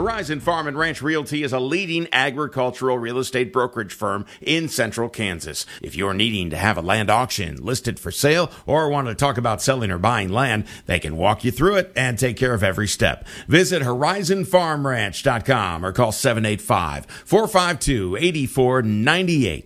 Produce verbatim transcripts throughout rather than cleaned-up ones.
Horizon Farm and Ranch Realty is a leading agricultural real estate brokerage firm in central Kansas. If you're needing to have a land auction listed for sale or want to talk about selling or buying land, they can walk you through it and take care of every step. Visit horizon farm ranch dot com or call seven eight five, four five two, eight four nine eight.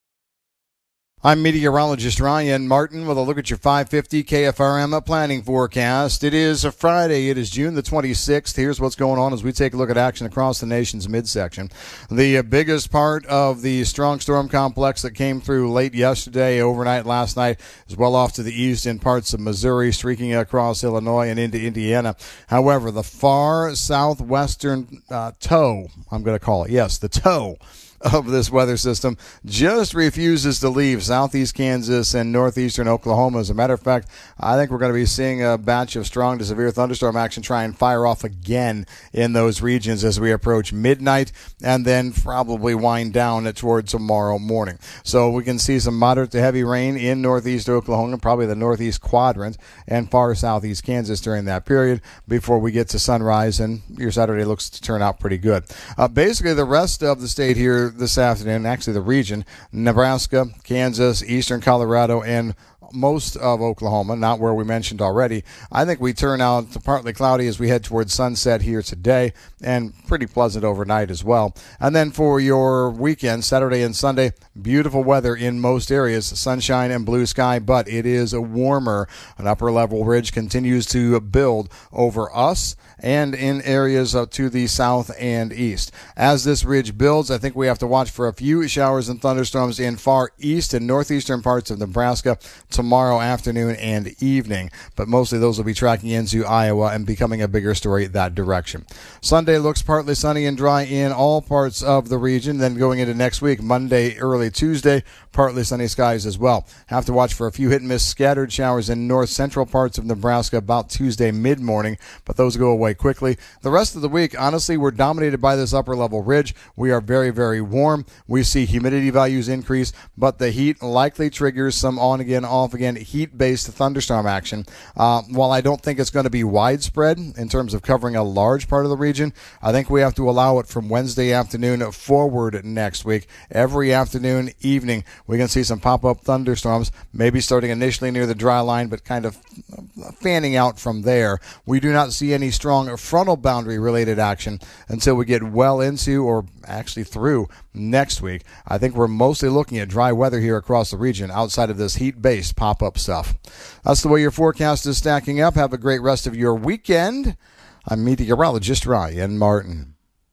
I'm meteorologist Ryan Martin with a look at your five fifty K F R M planning forecast. It is a Friday. It is June the twenty-sixth. Here's what's going on as we take a look at action across the nation's midsection. The biggest part of the strong storm complex that came through late yesterday, overnight last night, is well off to the east in parts of Missouri, streaking across Illinois and into Indiana. However, the far southwestern uh, toe, I'm going to call it, yes, the toe of this weather system just refuses to leave southeast Kansas and northeastern Oklahoma. As a matter of fact, I think we're going to be seeing a batch of strong to severe thunderstorm action try and fire off again in those regions as we approach midnight and then probably wind down toward tomorrow morning. So we can see some moderate to heavy rain in northeast Oklahoma, probably the northeast quadrant, and far southeast Kansas during that period before we get to sunrise, and your Saturday looks to turn out pretty good. Uh, basically, the rest of the state here this afternoon, actually the region, Nebraska, Kansas, eastern Colorado, and most of Oklahoma, not where we mentioned already. I think we turn out to partly cloudy as we head towards sunset here today, and pretty pleasant overnight as well. And then for your weekend, Saturday and Sunday, beautiful weather in most areas, sunshine and blue sky, but it is warmer. An upper level ridge continues to build over us and in areas to the south and east. As this ridge builds, I think we have to watch for a few showers and thunderstorms in far east and northeastern parts of Nebraska tomorrow afternoon and evening, but mostly those will be tracking into Iowa and becoming a bigger story that direction. Sunday looks partly sunny and dry in all parts of the region. Then going into next week, Monday, early Tuesday, partly sunny skies as well. Have to watch for a few hit and miss scattered showers in north central parts of Nebraska about Tuesday mid-morning, but those go away quickly. The rest of the week, honestly, we're dominated by this upper level ridge. We are very, very warm. We see humidity values increase, but the heat likely triggers some on again, off again, heat-based thunderstorm action. Uh, while I don't think it's going to be widespread in terms of covering a large part of the region, I think we have to allow it from Wednesday afternoon forward next week. Every afternoon, evening, we can see some pop-up thunderstorms, maybe starting initially near the dry line, but kind of fanning out from there. We do not see any strong frontal boundary-related action until we get well into, or actually through, next week. I think we're mostly looking at dry weather here across the region outside of this heat-based pop-up stuff. That's the way your forecast is stacking up. Have a great rest of your weekend. I'm meteorologist Ryan Martin.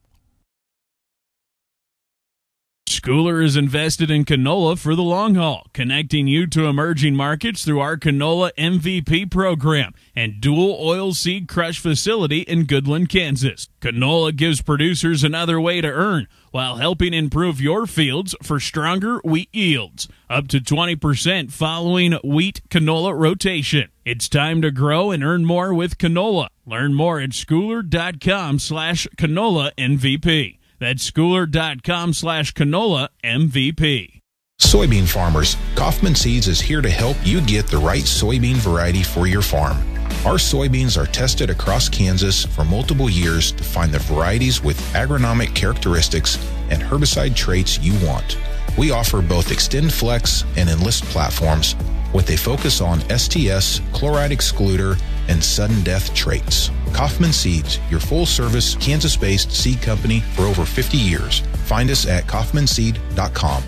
Schooler is invested in canola for the long haul, connecting you to emerging markets through our Canola M V P program and dual oil seed crush facility in Goodland, Kansas. Canola gives producers another way to earn while helping improve your fields for stronger wheat yields, up to twenty percent following wheat canola rotation. It's time to grow and earn more with canola. Learn more at schooler.com slash canola MVP. That's schooler.com slash canola MVP. Soybean farmers, Kaufman Seeds is here to help you get the right soybean variety for your farm. Our soybeans are tested across Kansas for multiple years to find the varieties with agronomic characteristics and herbicide traits you want. We offer both XtendFlex and Enlist platforms with a focus on S T S, chloride excluder, and sudden death traits. Kaufman Seeds, your full-service Kansas-based seed company for over fifty years. Find us at kaufman seed dot com.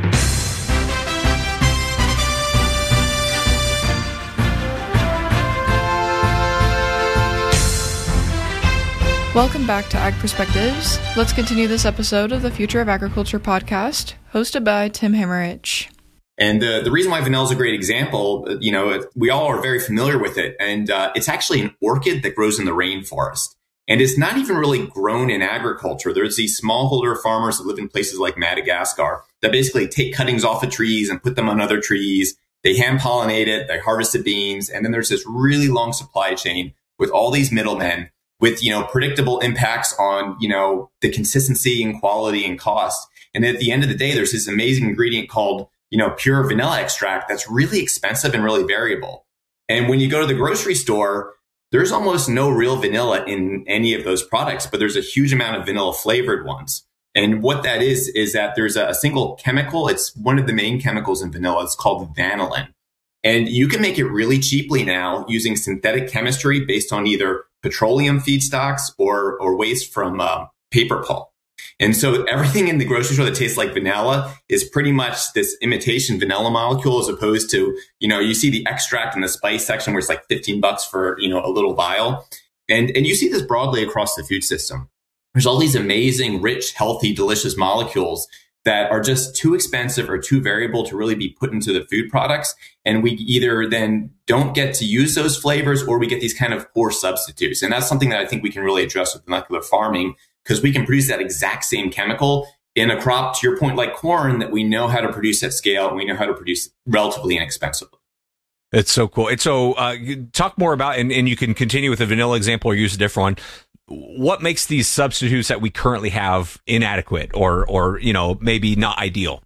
Welcome back to Ag Perspectives. Let's continue this episode of the Future of Agriculture podcast, hosted by Tim Hammerich. And the, the reason why vanilla is a great example, you know, we all are very familiar with it. And uh, it's actually an orchid that grows in the rainforest. And it's not even really grown in agriculture. There's these smallholder farmers that live in places like Madagascar that basically take cuttings off of trees and put them on other trees. They hand pollinate it, they harvest the beans. And then there's this really long supply chain with all these middlemen with, you know, predictable impacts on, you know, the consistency and quality and cost. And at the end of the day, there's this amazing ingredient called, you know, pure vanilla extract that's really expensive and really variable. And when you go to the grocery store, there's almost no real vanilla in any of those products, but there's a huge amount of vanilla flavored ones. And what that is, is that there's a single chemical. It's one of the main chemicals in vanilla. It's called vanillin. And you can make it really cheaply now using synthetic chemistry based on either petroleum feedstocks or, or waste from uh, paper pulp. And so everything in the grocery store that tastes like vanilla is pretty much this imitation vanilla molecule, as opposed to, you know, you see the extract in the spice section where it's like fifteen bucks for, you know, a little vial. And, and you see this broadly across the food system. There's all these amazing, rich, healthy, delicious molecules that are just too expensive or too variable to really be put into the food products. And we either then don't get to use those flavors, or we get these kind of poor substitutes. And that's something that I think we can really address with molecular farming, because we can produce that exact same chemical in a crop, to your point, like corn, that we know how to produce at scale and we know how to produce relatively inexpensively. It's so cool. It's so uh, talk more about, and, and you can continue with the vanilla example or use a different one. What makes these substitutes that we currently have inadequate, or, or, you know, maybe not ideal?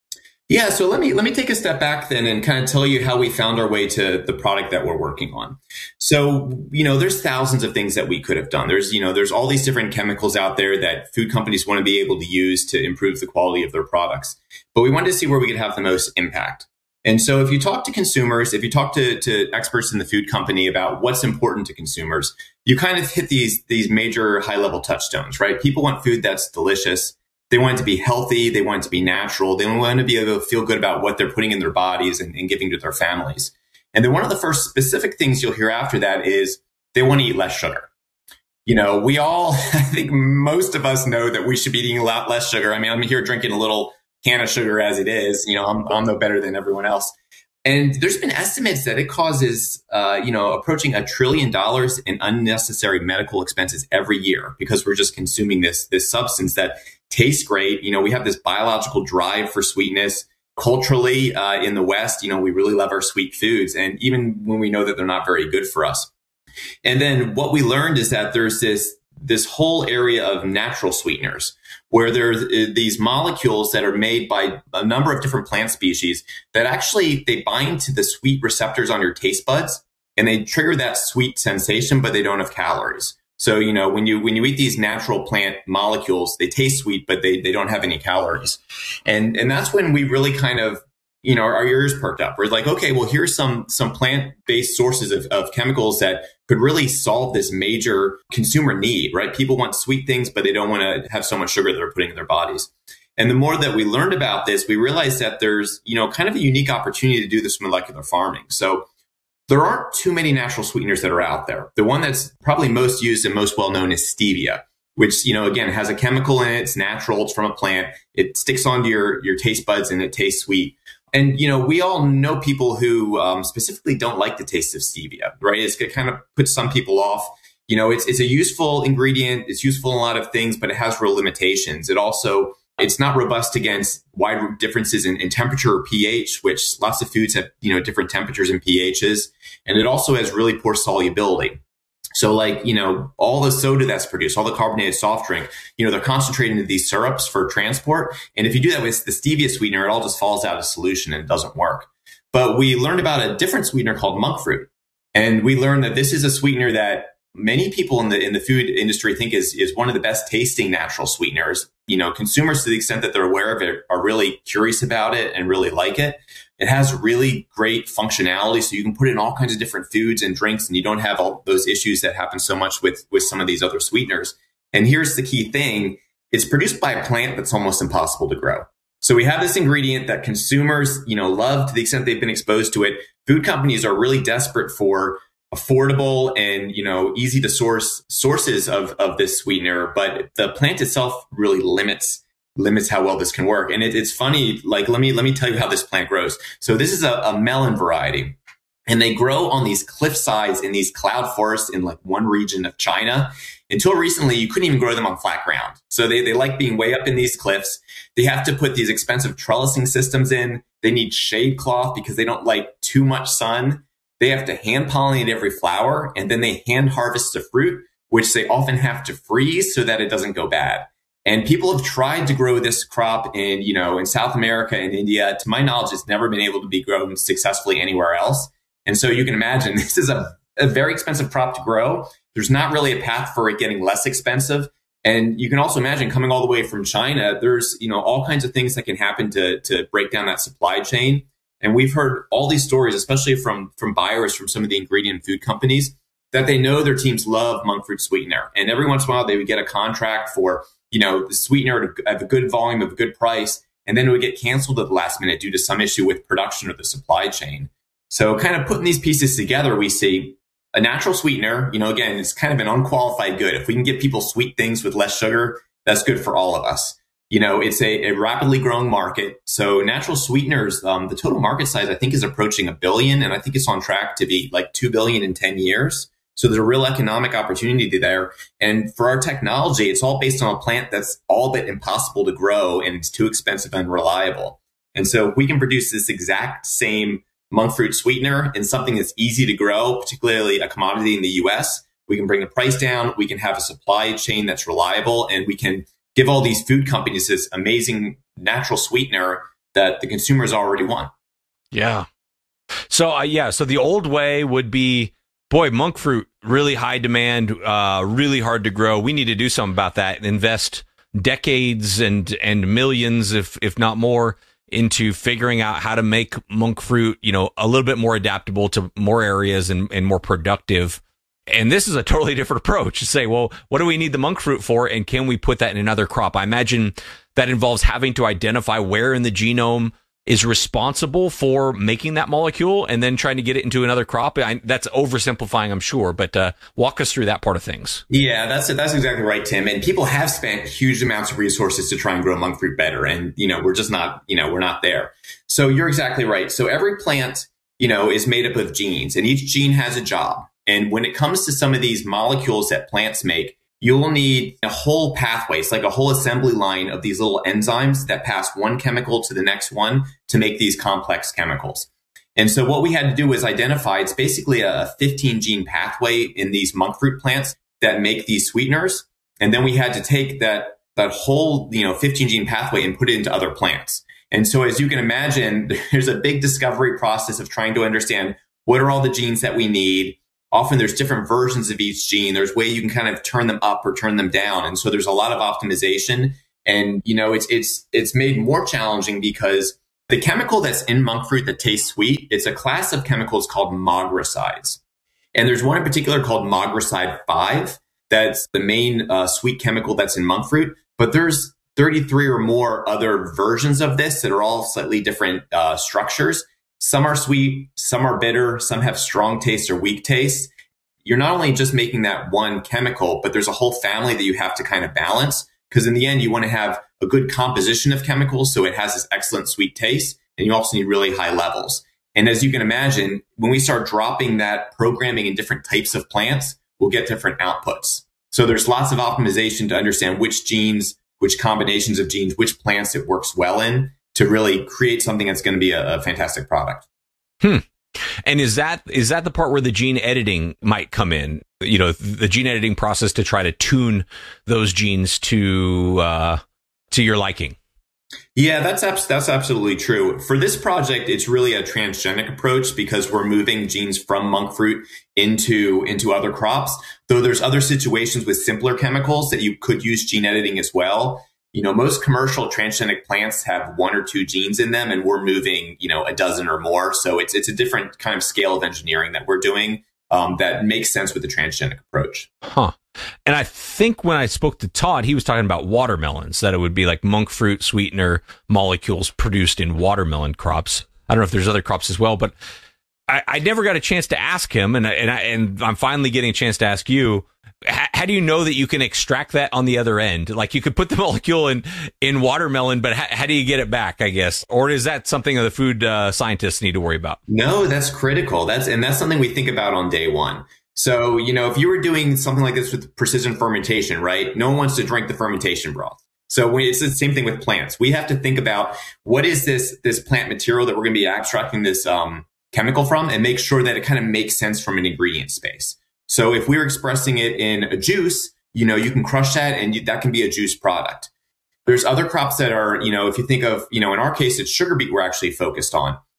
Yeah, so let me let me take a step back then and kind of tell you how we found our way to the product that we're working on. So, you know, there's thousands of things that we could have done. There's, you know, there's all these different chemicals out there that food companies want to be able to use to improve the quality of their products. But we wanted to see where we could have the most impact. And so if you talk to consumers, if you talk to, to experts in the food company about what's important to consumers, you kind of hit these, these major high level touchstones, right? People want food that's delicious. They want it to be healthy. They want it to be natural. They want to be able to feel good about what they're putting in their bodies and, and giving to their families. And then one of the first specific things you'll hear after that is they want to eat less sugar. You know, we all, I think most of us know that we should be eating a lot less sugar. I mean, I'm here drinking a little can of sugar as it is. You know, I'm, I'm no better than everyone else. And there's been estimates that it causes, uh, you know, approaching a trillion dollars in unnecessary medical expenses every year, because we're just consuming this, this substance that tastes great. You know, we have this biological drive for sweetness. Culturally, uh, in the West, you know, we really love our sweet foods, and even when we know that they're not very good for us. And then what we learned is that there's this, this whole area of natural sweeteners, where there's these molecules that are made by a number of different plant species that actually, they bind to the sweet receptors on your taste buds, and they trigger that sweet sensation, but they don't have calories. So, you know, when you, when you eat these natural plant molecules, they taste sweet, but they, they don't have any calories. And, and that's when we really kind of, you know, our ears perked up. We're like, okay, well, here's some, some plant-based sources of, of chemicals that could really solve this major consumer need, right? People want sweet things, but they don't want to have so much sugar that they're putting in their bodies. And the more that we learned about this, we realized that there's, you know, kind of a unique opportunity to do this molecular farming. So there aren't too many natural sweeteners that are out there. The one that's probably most used and most well known is stevia, which, you know, again, has a chemical in it. It's natural. It's from a plant. It sticks onto your, your taste buds and it tastes sweet. And, you know, we all know people who um, specifically don't like the taste of stevia, right? It's going to kind of put some people off. You know, it's, it's a useful ingredient. It's useful in a lot of things, but it has real limitations. It also, it's not robust against wide differences in, in temperature or pH, which lots of foods have, you know, different temperatures and pHs. And it also has really poor solubility. So like, you know, all the soda that's produced, all the carbonated soft drink, you know, they're concentrated into these syrups for transport. And if you do that with the stevia sweetener, it all just falls out of solution and it doesn't work. But we learned about a different sweetener called monk fruit. And we learned that this is a sweetener that many people in the in the food industry think is, is one of the best tasting natural sweeteners. You know, consumers, to the extent that they're aware of it, are really curious about it and really like it. It has really great functionality, so you can put it in all kinds of different foods and drinks, and you don't have all those issues that happen so much with, with some of these other sweeteners. And here's the key thing. It's produced by a plant that's almost impossible to grow. So we have this ingredient that consumers, you know, love to the extent they've been exposed to it. Food companies are really desperate for affordable and, you know, easy to source sources of, of this sweetener, but the plant itself really limits limits how well this can work. And it, it's funny, like, let me, let me tell you how this plant grows. So this is a, a melon variety, and they grow on these cliff sides in these cloud forests in like one region of China. Until recently, you couldn't even grow them on flat ground. So they, they like being way up in these cliffs. They have to put these expensive trellising systems in. They need shade cloth because they don't like too much sun. They have to hand pollinate every flower, and then they hand harvest the fruit, which they often have to freeze so that it doesn't go bad. And people have tried to grow this crop in, you know, in South America and India. To my knowledge, it's never been able to be grown successfully anywhere else. And so you can imagine this is a, a very expensive crop to grow. There's not really a path for it getting less expensive. And you can also imagine coming all the way from China, there's, you know, all kinds of things that can happen to, to break down that supply chain. And we've heard all these stories, especially from, from buyers from some of the ingredient food companies, that they know their teams love monk fruit sweetener. And every once in a while, they would get a contract for, you know, the sweetener to have a good volume of a good price. And then it would get canceled at the last minute due to some issue with production or the supply chain. So kind of putting these pieces together, we see a natural sweetener, you know, again, it's kind of an unqualified good. If we can give people sweet things with less sugar, that's good for all of us. You know, it's a, a rapidly growing market. So natural sweeteners, um, the total market size, I think, is approaching a billion. And I think it's on track to be like two billion in ten years. So there's a real economic opportunity there. And for our technology, it's all based on a plant that's all but impossible to grow and it's too expensive and unreliable. And so we can produce this exact same monk fruit sweetener in something that's easy to grow, particularly a commodity in the U S. We can bring the price down. We can have a supply chain that's reliable, and we can give all these food companies this amazing natural sweetener that the consumers already want. Yeah. So, uh, yeah, so the old way would be, boy, monk fruit, really high demand, uh, really hard to grow. We need to do something about that and invest decades and, and millions, if, if not more, into figuring out how to make monk fruit, you know, a little bit more adaptable to more areas and, and more productive. And this is a totally different approach to say, well, what do we need the monk fruit for? And can we put that in another crop? I imagine that involves having to identify where in the genome is responsible for making that molecule and then trying to get it into another crop. I, that's oversimplifying, I'm sure, but uh, walk us through that part of things. Yeah, that's that's exactly right, Tim. And people have spent huge amounts of resources to try and grow monk fruit better. And, you know, we're just not, you know, we're not there. So you're exactly right. So every plant, you know, is made up of genes, and each gene has a job. And when it comes to some of these molecules that plants make, you'll need a whole pathway. It's like a whole assembly line of these little enzymes that pass one chemical to the next one to make these complex chemicals. And so what we had to do was identify, it's basically a fifteen gene pathway in these monk fruit plants that make these sweeteners. And then we had to take that, that whole, you know, fifteen gene pathway and put it into other plants. And so as you can imagine, there's a big discovery process of trying to understand what are all the genes that we need. Often there's different versions of each gene. There's way you can kind of turn them up or turn them down. And so there's a lot of optimization. And, you know, it's, it's, it's made more challenging because the chemical that's in monk fruit that tastes sweet, it's a class of chemicals called mogrosides. And there's one in particular called mogroside five. That's the main uh, sweet chemical that's in monk fruit. But there's thirty-three or more other versions of this that are all slightly different uh, structures. Some are sweet, some are bitter, some have strong taste or weak taste. You're not only just making that one chemical, but there's a whole family that you have to kind of balance, because in the end, you want to have a good composition of chemicals so it has this excellent sweet taste, and you also need really high levels. And as you can imagine, when we start dropping that programming in different types of plants, we'll get different outputs. So there's lots of optimization to understand which genes, which combinations of genes, which plants it works well in, to really create something that's going to be a, a fantastic product. Hmm. And is that is that the part where the gene editing might come in? You know, the gene editing process to try to tune those genes to uh, to your liking. Yeah, that's abs- that's absolutely true. For this project, it's really a transgenic approach because we're moving genes from monk fruit into into other crops. Though there's other situations with simpler chemicals that you could use gene editing as well. You know, most commercial transgenic plants have one or two genes in them, and we're moving, you know, a dozen or more. So it's it's a different kind of scale of engineering that we're doing um, that makes sense with the transgenic approach. Huh. And I think when I spoke to Todd, he was talking about watermelons, that it would be like monk fruit sweetener molecules produced in watermelon crops. I don't know if there's other crops as well, but I, I never got a chance to ask him, and I, and, I, and I'm finally getting a chance to ask you. How, how do you know that you can extract that on the other end? Like, you could put the molecule in, in watermelon, but how, how do you get it back, I guess? Or is that something that the food uh, scientists need to worry about? No, that's critical. That's and that's something we think about on day one. So, you know, if you were doing something like this with precision fermentation, right? No one wants to drink the fermentation broth. So we, it's the same thing with plants. We have to think about what is this, this plant material that we're going to be extracting this um, chemical from, and make sure that it kind of makes sense from an ingredient space. So if we're expressing it in a juice, you know, you can crush that and you, that can be a juice product. There's other crops that are, you know, if you think of, you know, in our case, it's sugar beet we're actually focused on.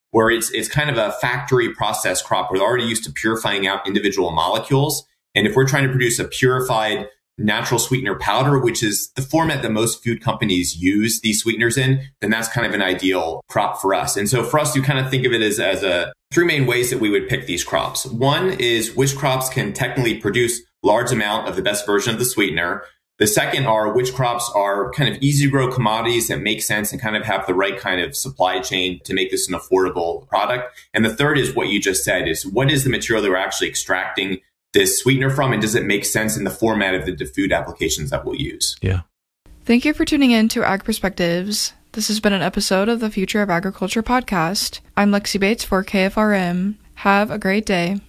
where it's it's kind of a factory process crop where they're already used to purifying out individual molecules. And if we're trying to produce a purified natural sweetener powder, which is the format that most food companies use these sweeteners in, then that's kind of an ideal crop for us. And so for us, you kind of think of it as, as a three main ways that we would pick these crops. One is which crops can technically produce large amount of the best version of the sweetener. The second are which crops are kind of easy to grow commodities that make sense and kind of have the right kind of supply chain to make this an affordable product. And the third is what you just said, is what is the material that we're actually extracting this sweetener from, and does it make sense in the format of the food applications that we'll use? Yeah. Thank you for tuning in to Ag Perspectives. This has been an episode of the Future of Agriculture podcast. I'm Lexi Bates for K F R M. Have a great day.